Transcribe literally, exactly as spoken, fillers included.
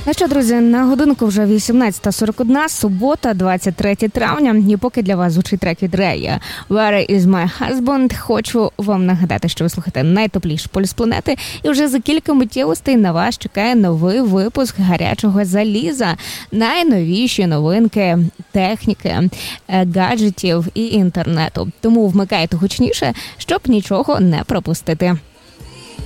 А що, друзі, на годинку вже вісімнадцята сорок одна, субота, двадцять третє травня. І поки для вас звучить трек від Рея «Where is my husband?», хочу вам нагадати, що ви слухаєте найтепліший полюс планети. І вже за кілька миттєвостей на вас чекає новий випуск «Гарячого заліза». Найновіші новинки техніки, гаджетів і інтернету. Тому вмикайте гучніше, щоб нічого не пропустити.